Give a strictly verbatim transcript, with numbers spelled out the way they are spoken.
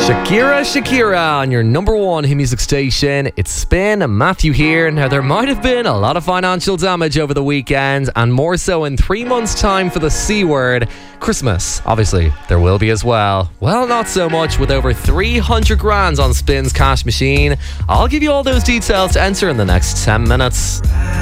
Shakira, Shakira on your number one hit music station. It's Spin. Matthew here. Now, there might have been a lot of financial damage over the weekend, and more so in three months' time for the C word. Christmas, obviously, there will be as well. Well, not so much with over three hundred grand on Spin's cash machine. I'll give you all those details to enter in the next ten minutes.